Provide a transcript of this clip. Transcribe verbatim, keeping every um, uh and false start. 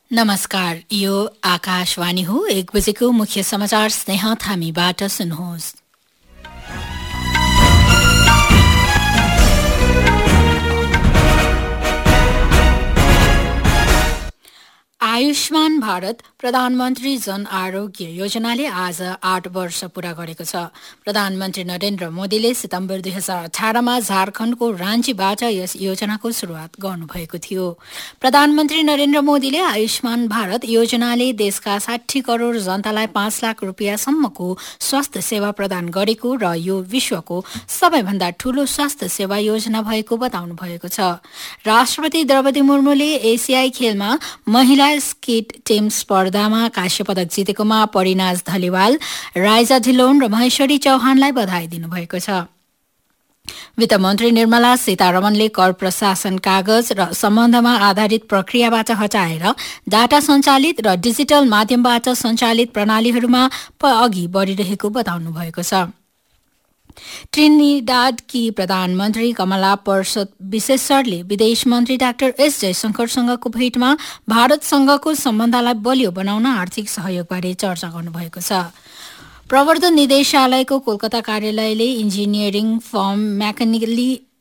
नमस्कार, यो आकाशवाणी हो। एक बजेको मुख्य समाचार स्नेह थामीबाट सुन्नुहोस्। आयुष्मान भारत प्रधानमन्त्री जन आरोग्य योजनाले आज आठ वर्ष पूरा गरेको छ। प्रधानमन्त्री नरेन्द्र मोदीले सितम्बर दुई हजार अठारमा झारखण्डको राँचीबाट यस योजनाको शुरूआत गर्नुभएको थियो। प्रधानमन्त्री नरेन्द्र मोदीले आयुष्मान भारत योजनाले देशका साठी करोड़ जनतालाई पाँच लाख रुपियाँसम्मको स्वास्थ्य सेवा प्रदान गरेको र यो विश्वको सबैभन्दा ठूलो स्वास्थ्य सेवा योजना भएको बताउनु भएको छ। राष्ट्रपति द्रौपदी मुर्मुले एसियाई खेलमा महिला स्केट टिम स्पर्धामा कांस्य पदक जितेकोमा परिनाज धलिवाल, राइजा ढिलोन र महेश्वरी चौहानलाई बधाई दिनुभएको छ। वित्त मन्त्री निर्मला सीतारमणले कर प्रशासन कागज र सम्बन्धमा आधारित प्रक्रियाबाट हटाएर डाटा सञ्चालित र डिजिटल माध्यमबाट सञ्चालित प्रणालीहरूमा अघि बढ़िरहेको बताउनु भएको छ। ट्रिनिडाडकी प्रधानमन्त्री कमला पर्सद विश्वेश्वरले विदेश मन्त्री डाक्टर एस जयशंकरसँगको भेटमा भारतसँगको सम्बन्धलाई बलियो बनाउन आर्थिक सहयोगबारे चर्चा गर्नुभएको छ। प्रवर्धन निदेशालयको कोलकाता कार्यालयले इन्जिनियरिङ फर्म म्याकेनिकली